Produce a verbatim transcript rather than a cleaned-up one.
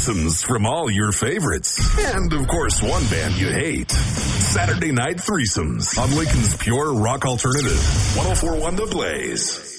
threesomes from all your favorites. And, of course, one band you hate. Saturday Night Threesomes on Lincoln's Pure Rock Alternative. one oh four point one The Blaze.